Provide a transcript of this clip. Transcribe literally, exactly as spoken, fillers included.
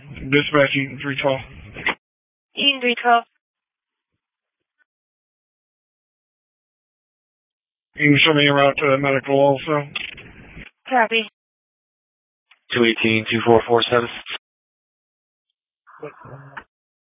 Dispatch Eaton three twelve. Eaton three twelve. You can show me a route to medical also. Copy. two eighteen, two four four seven.